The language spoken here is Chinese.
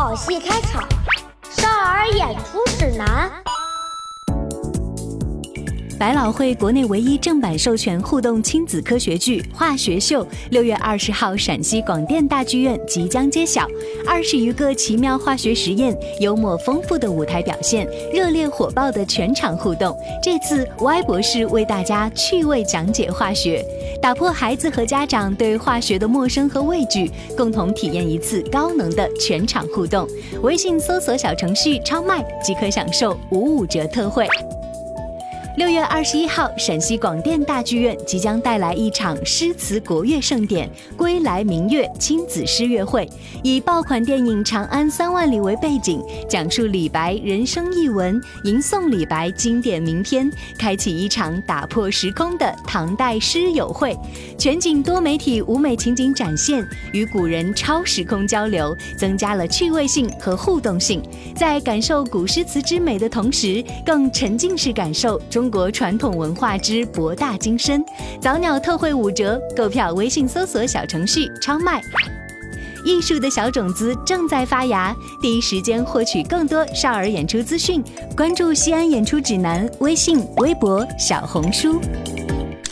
好戏开场，少儿演出指南。 百老汇国内唯一正版授权互动亲子科学剧《化学秀》6月20号陕西广电大剧院即将揭晓，20余个奇妙化学实验，幽默丰富的舞台表现，热烈火爆的全场互动。这次 Y 博士为大家趣味讲解化学，打破孩子和家长对化学的陌生和畏惧，共同体验一次高能的全场互动。微信搜索小程序超麦即可享受55折特惠。6月21号，陕西广电大剧院即将带来一场诗词国乐盛典——归来明月亲子诗乐会，以爆款电影《长安3万里》为背景，讲述李白人生译文，吟诵李白经典名篇，开启一场打破时空的唐代诗友会。全景多媒体舞美情景展现，与古人超时空交流，增加了趣味性和互动性。在感受古诗词之美的同时，更沉浸式感受中国传统文化之博大精深。早鸟特惠5折，购票微信搜索小程序超麦。艺术的小种子正在发芽，第一时间获取更多少儿演出资讯，关注西安演出指南微信、微博、小红书。